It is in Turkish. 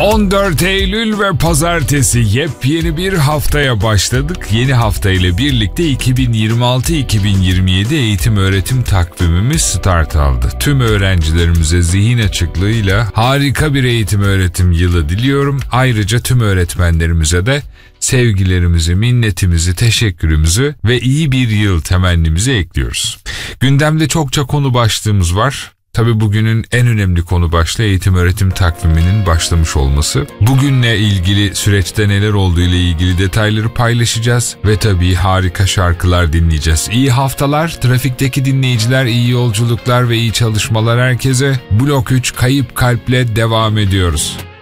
14 Eylül ve pazartesi yepyeni bir haftaya başladık. Yeni hafta ile birlikte 2026-2027 eğitim öğretim takvimimiz start aldı. Tüm öğrencilerimize zihin açıklığıyla harika bir eğitim öğretim yılı diliyorum. Ayrıca tüm öğretmenlerimize de sevgilerimizi, minnetimizi, teşekkürümüzü ve iyi bir yıl temennimizi ekliyoruz. Gündemde çokça konu başlığımız var. Tabii bugünün en önemli konu başlığı eğitim öğretim takviminin başlamış olması. Bugünle ilgili süreçte neler olduğu ile ilgili detayları paylaşacağız ve tabii harika şarkılar dinleyeceğiz. İyi haftalar, trafikteki dinleyiciler, iyi yolculuklar ve iyi çalışmalar herkese. Blok 3 Kayıp Kalp'le devam ediyoruz.